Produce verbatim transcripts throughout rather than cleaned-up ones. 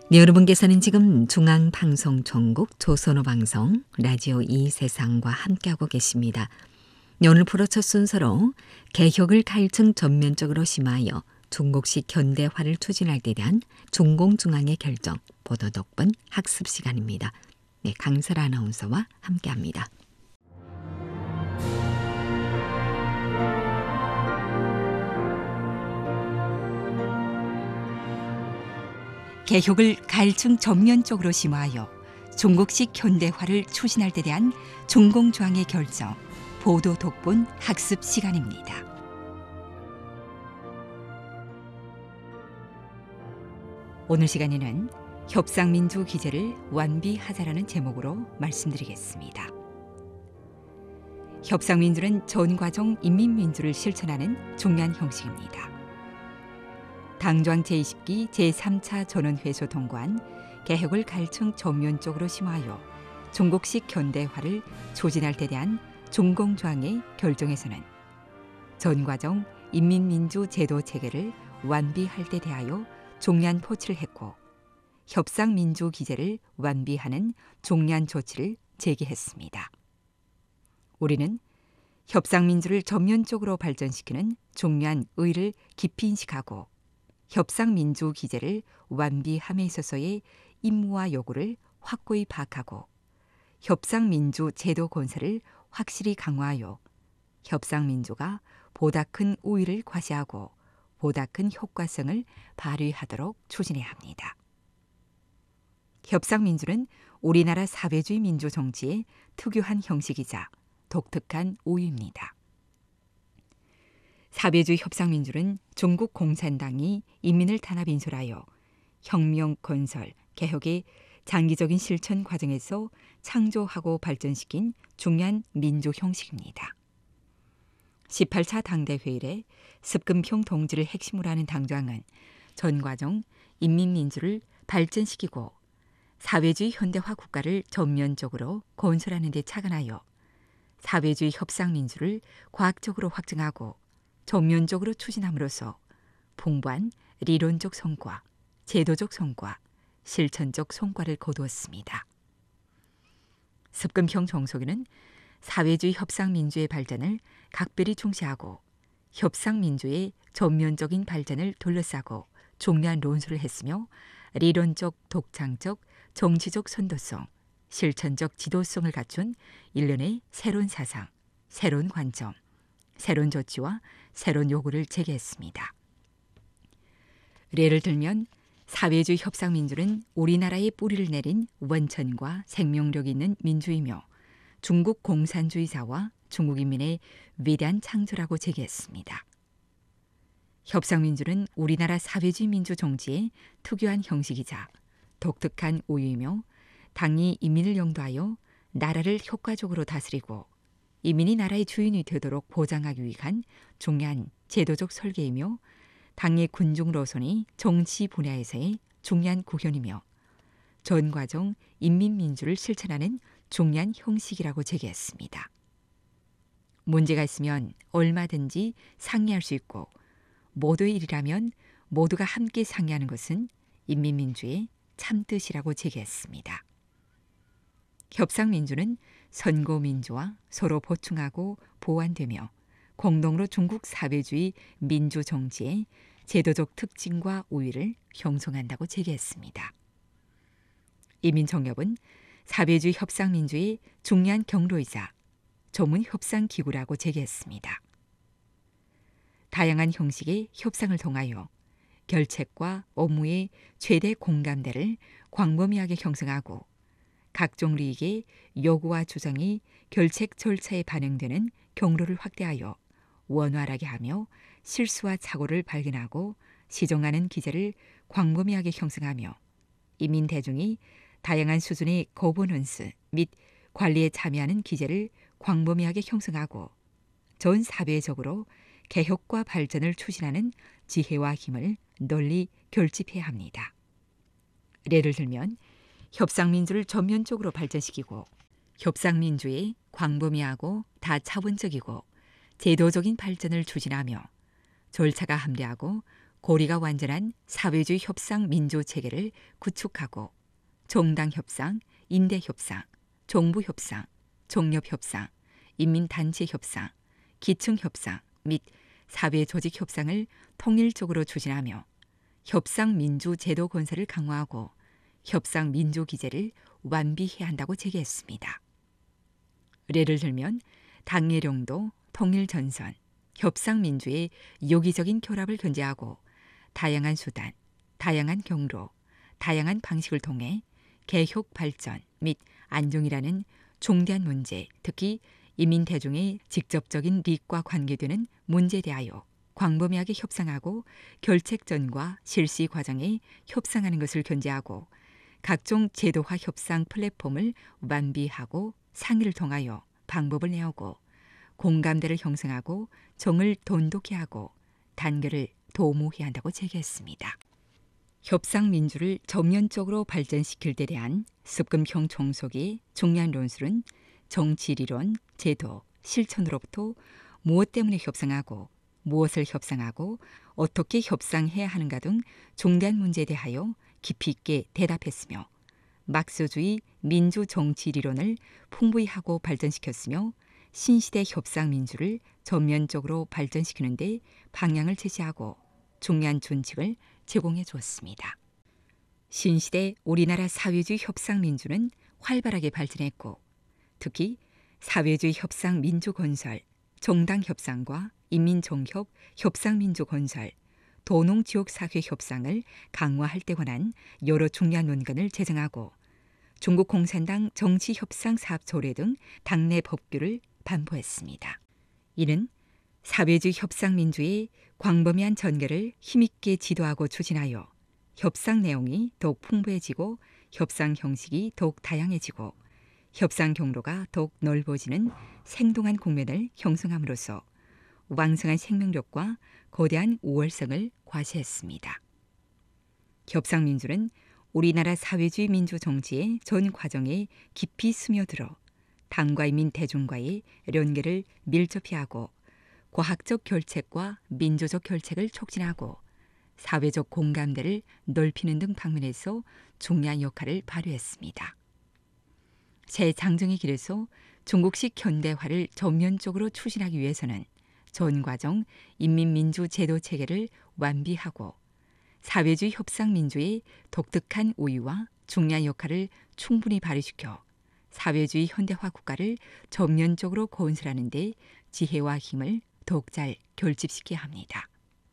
네, 여러분께서는 지금 중앙방송전국 조선어 방송 라디오 이 세상과 함께하고 계십니다. 네, 오늘 프로 첫 순서로 개혁을 갈증 전면적으로 심하여 중국식 현대화를 추진할 데 대한 중공중앙의 결정, 보도 덕분 학습 시간입니다. 네, 강설아 아나운서와 함께합니다. 개혁을 갈증 전면적으로 심화하여 중국식 현대화를 추진할 데 대한 중공중앙의 결정, 보도 독본 학습 시간입니다. 오늘 시간에는 협상민주 기제를 완비하자라는 제목으로 말씀드리겠습니다. 협상민주는 전 과정 인민민주를 실천하는 중요한 형식입니다. 당조항 제이십 기 제삼 차 전원회의소 통과한 개혁을 갈증 전면적으로 심화하여 중국식 현대화를 추진할 데 대한 중공조항의 결정에서는 전 과정 인민민주 제도 체계를 완비할 데 대하여 중요한 포치를 했고, 협상민주 기제를 완비하는 중요한 조치를 제기했습니다. 우리는 협상민주를 전면적으로 발전시키는 중요한 의의를 깊이 인식하고 협상민주 기제를 완비함에 있어서의 임무와 요구를 확고히 파악하고 협상민주 제도 건설을 확실히 강화하여 협상민주가 보다 큰 우위를 과시하고 보다 큰 효과성을 발휘하도록 추진해야 합니다. 협상민주는 우리나라 사회주의 민주 정치의 특유한 형식이자 독특한 우위입니다. 사회주의 협상민주는 중국 공산당이 인민을 탄압 인솔하여 혁명 건설, 개혁의 장기적인 실천 과정에서 창조하고 발전시킨 중요한 민주 형식입니다. 십팔 차 당대회의에 습근평 동지를 핵심으로 하는 당조항은 전 과정 인민민주를 발전시키고 사회주의 현대화 국가를 전면적으로 건설하는 데 착안하여 사회주의 협상민주를 과학적으로 확증하고 전면적으로 추진함으로써 풍부한 리론적 성과, 제도적 성과, 실천적 성과를 거두었습니다. 습근평 정석에는 사회주의 협상민주의 발전을 각별히 중시하고 협상민주의 전면적인 발전을 둘러싸고 중요한 논술을 했으며, 리론적, 독창적, 정치적 선도성, 실천적 지도성을 갖춘 일련의 새로운 사상, 새로운 관점, 새로운 조치와 새로운 요구를 제기했습니다. 예를 들면 사회주의 협상민주는 우리나라의 뿌리를 내린 원천과 생명력이 있는 민주이며 중국 공산주의사와 중국인민의 위대한 창조라고 제기했습니다. 협상민주는 우리나라 사회주의 민주 정치의 특유한 형식이자 독특한 우위이며 당이 인민을 영도하여 나라를 효과적으로 다스리고 인민이 나라의 주인이 되도록 보장하기 위한 중요한 제도적 설계이며 당의 군중 노선이 정치 분야에서의 중요한 구현이며 전 과정 인민민주를 실천하는 중요한 형식이라고 제기했습니다. 문제가 있으면 얼마든지 상의할 수 있고 모두의 일이라면 모두가 함께 상의하는 것은 인민민주의 참뜻이라고 제기했습니다. 협상민주는 선고민주와 서로 보충하고 보완되며 공동으로 중국 사회주의 민주정치의 제도적 특징과 우위를 형성한다고 제기했습니다. 이민정협은 사회주의 협상민주의 중요한 경로이자 전문 협상기구라고 제기했습니다. 다양한 형식의 협상을 통하여 결책과 업무의 최대 공감대를 광범위하게 형성하고 각종利益의 요구와 주장이 결책 절차에 반영되는 경로를 확대하여 원활하게 하며 실수와 착오를 발견하고 시정하는 기제를 광범위하게 형성하며 인민 대중이 다양한 수준의 거버넌스 및 관리에 참여하는 기제를 광범위하게 형성하고 전 사회적으로 개혁과 발전을 추진하는 지혜와 힘을 널리 결집해야 합니다. 예를 들면 협상민주를 전면적으로 발전시키고 협상민주의 광범위하고 다차원적이고 제도적인 발전을 추진하며 절차가 합리하고 고리가 완전한 사회주의 협상 민주 체계를 구축하고 종당 협상, 인대 협상, 정부 협상, 종렵 협상, 인민단체 협상, 기층 협상 및 사회 조직 협상을 통일적으로 추진하며 협상 민주 제도 건설을 강화하고 협상 민주 기제를 완비해야 한다고 제기했습니다. 예를 들면 당예령도 통일전선, 협상 민주의 요기적인 결합을 견제하고 다양한 수단, 다양한 경로, 다양한 방식을 통해 개혁 발전 및 안정이라는 중대한 문제, 특히 인민 대중의 직접적인 이익과 관계되는 문제에 대하여 광범위하게 협상하고 결책전과 실시 과정에 협상하는 것을 견제하고 각종 제도화 협상 플랫폼을 완비하고 상의를 통하여 방법을 내오고 공감대를 형성하고 정을 돈독히 하고 단결을 도모해야 한다고 제기했습니다. 협상 민주를 전면적으로 발전시킬 데 대한 습금형 종속의 중요한 논술은 정치리론, 제도, 실천으로부터 무엇 때문에 협상하고 무엇을 협상하고 어떻게 협상해야 하는가 등 중대한 문제에 대하여 깊이 있게 대답했으며 막스주의 민주정치리론을 풍부히 하고 발전시켰으며 신시대 협상민주를 전면적으로 발전시키는 데 방향을 제시하고 중요한 준칙을 제공해 주었습니다. 신시대 우리나라 사회주의 협상민주는 활발하게 발전했고 특히 사회주의 협상민주 건설, 정당협상과 인민종협 협상민주 건설, 도농지역사회 협상을 강화할 때 관한 여러 중요한 논건을 제정하고 중국 공산당 정치협상사업조례 등 당내 법규를 반포했습니다. 이는 사회주의 협상민주의 광범위한 전개를 힘있게 지도하고 추진하여 협상 내용이 더욱 풍부해지고 협상 형식이 더욱 다양해지고 협상 경로가 더욱 넓어지는 생동한 국면을 형성함으로써 왕성한 생명력과 거대한 우월성을 과시했습니다. 협상민주는 우리나라 사회주의 민주정치의 전 과정에 깊이 스며들어 당과 인민 대중과의 연계를 밀접히 하고 과학적 결책과 민주적 결책을 촉진하고 사회적 공감대를 넓히는 등 방면에서 중요한 역할을 발휘했습니다. 새 장정의 길에서 중국식 현대화를 전면적으로 추진하기 위해서는 전 과정 인민민주제도 체계를 완비하고 사회주의 협상민주의 독특한 우위와 중요한 역할을 충분히 발휘시켜 사회주의 현대화 국가를 전면적으로 건설하는 데 지혜와 힘을 더욱 잘 결집시켜야 합니다.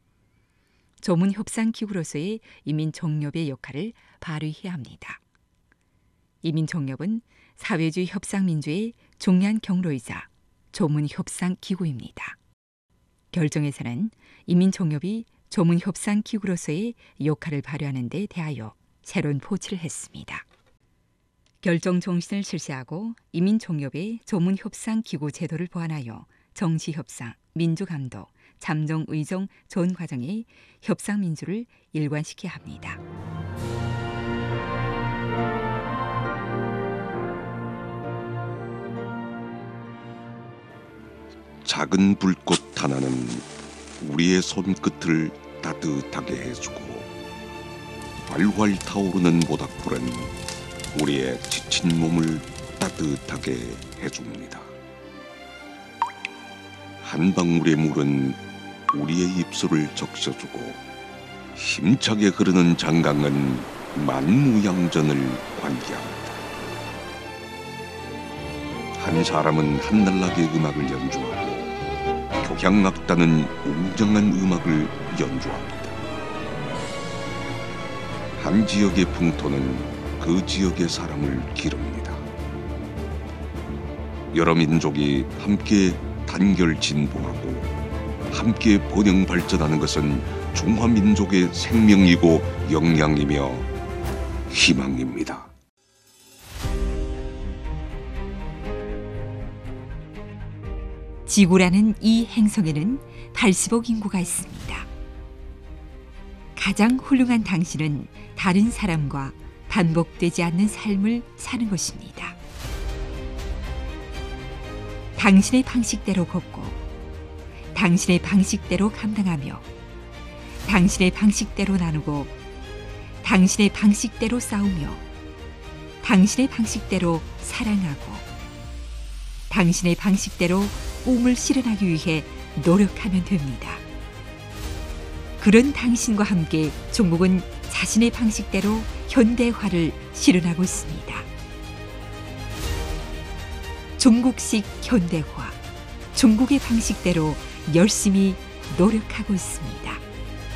조문협상기구로서의 인민정협의 역할을 발휘해야 합니다. 인민정협은 사회주의 협상민주의 중요한 경로이자 조문협상기구입니다. 결정에서는 인민정협이 조문협상기구로서의 역할을 발휘하는 데 대하여 새로운 포치를 했습니다. 결정 정신을 실시하고 인민종협의 조문협상기구 제도를 보완하여 정치협상, 민주감독, 잠정의정 전 과정의 협상민주를 일관시켜야 합니다. 작은 불꽃 하나는 우리의 손끝을 따뜻하게 해주고 활활 타오르는 모닥불은 우리의 지친 몸을 따뜻하게 해줍니다. 한 방울의 물은 우리의 입술을 적셔주고 힘차게 흐르는 장강은 만무양전을 관계합니다. 한 사람은 한날나게 음악을 연주하고 교향악단은 웅장한 음악을 연주합니다. 한 지역의 풍토는 그 지역의 사람을 기릅니다. 여러 민족이 함께 단결 진보하고 함께 번영 발전하는 것은 중화민족의 생명이고 역량이며 희망입니다. 지구라는 이 행성에는 팔십억 인구가 있습니다. 가장 훌륭한 당신은 다른 사람과 반복되지 않는 삶을 사는 것입니다. 당신의 방식대로 걷고 당신의 방식대로 감당하며 당신의 방식대로 나누고 당신의 방식대로 싸우며 당신의 방식대로 사랑하고 당신의 방식대로 꿈을 실현하기 위해 노력하면 됩니다. 그런 당신과 함께 종국은 자신의 방식대로 현대화를 실현하고 있습니다. 종국식 현대화, 종국의 방식대로 열심히 노력하고 있습니다.